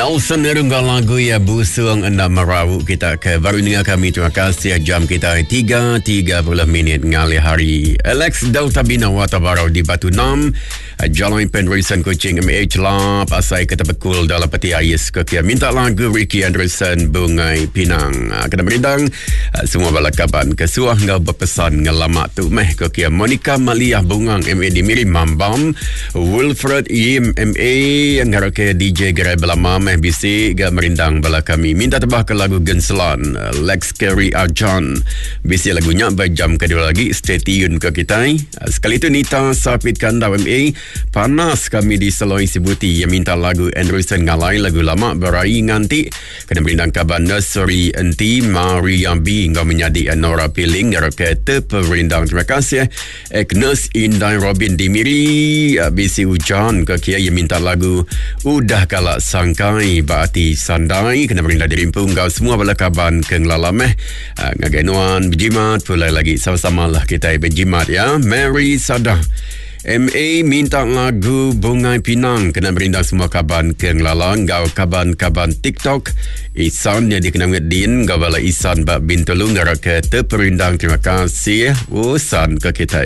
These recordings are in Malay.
Nelson Nerunggal lagu ya Busung Anda Merawu. Kita ke baru dengar kami. Terima kasih. Jam kita 3.30 ngali hari. Alex Delta Bina Watabarau di Batu 6. Jalan Penrisan Kuching MH Lap. Asai kata bekul dalam peti ais kekia. Minta lagu Ricky Anderson Bungai Pinang. Kena berindang semua balakaban. Kesuah ngau berpesan ngelamak tu meh kekia. Monica Maliah Bungang MA di Miri Mambam. Wilfred Yim MA yang harap ke DJ Gerai Belama meh bisi ga merindang bala kami. Minta tebah ke lagu Genselan Lex Carey Arjan. Bisi lagunya berjam kedua lagi. Stay tune ke kita. Sekali itu Nita Sapit Kandau MA. Panas kami di Seloi Sibuti yang minta lagu Anderson Ngalai lagu lama berai nganti. Kena merindang kabar Nursery Enti Maria B. Ngau menyadi Nora Piling harap ke terperindang. Terima kasih. Agnes Indai Robin Dimiri. Bisi Hujan ke kia yang minta lagu Udah Kalak Sangkai Baati Sandai. Kena merindang dirimpung kau semua bala kaban ke nglalameh. Ngaganuan berjimat pulai lagi sama-sama lah kita berjimat ya. Mary Sadah MA minta lagu Bungai Pinang. Kena berindang semua kaban ke nglalang. Gau kaban-kaban TikTok Isan yang dikenal Din. Gau bala Isan Bak Bintulung Gara ke terperindang. Terima kasih Usan ke kita.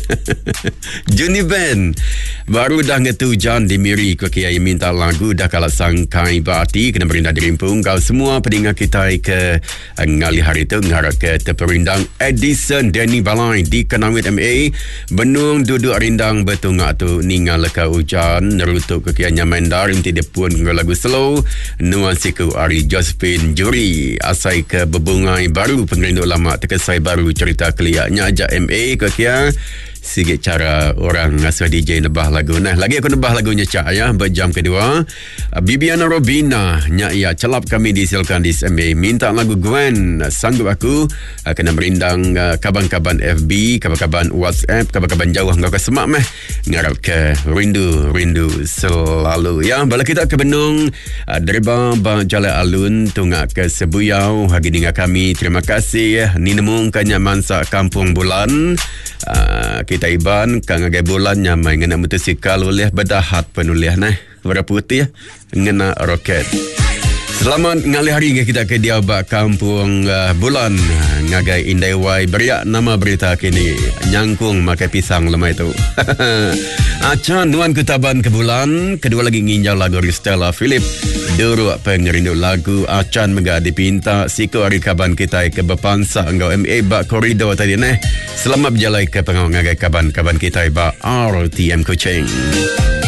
Juni Ben baru dah ngetujan di Miri ke kiai minta lagu Dah Kalak Sangkai Baati. Kena berindang dirimpung kau semua pendengar kita ke ngali hari itu ngarap ke terperindang. Edison Danny Balai di Kenawit MA Benung duduk rindang betungak tu ningal leka hujan nerutuk ke kianya mendar inti dia pun lagu slow nuansiku Ari Josephine Juri asai ke bebungai baru pengerinduk lama terkesai baru cerita keliaknya ajak MA ke kia sikit cara orang ngasuh DJ nebah lagu. Nah, lagi aku nebah lagunya Cak ya, berjam kedua. Bibiana Robina, nyak ya, celap kami disilkan di SMA. Minta lagu Gwen, sanggup aku. Kena merindang kaban-kaban FB, kaban-kaban WhatsApp, kaban-kaban jauh ngau ke semak meh. Ngarap ke rindu selalu. Ya, bala kita ke Benung, Derba Jalan Alun, tunggak ke Sebuyau. Hagi dengar kami, terima kasih. Ni nemung kanya mansa Kampung Bulan. Kita iban kang agai bulan nyamai ngena motosikal oleh bedahat penuliah nah warna putih ngena roket. Selamat ngali hari kita ke Diabak Kampung Bulan ngagai Indai Wai beriak nama berita kini nyangkung makai pisang lemah itu. Acan nuan kutaban ke bulan kedua lagi nginjau lagu Ristella Philip duru pengerindu lagu Acan mega dipinta siko hari kaban kita ke bepansa engkau MA bak koridor tadi neh. Selamat berjalan ke pengawal ngagai kaban kita bak RTM Kuching.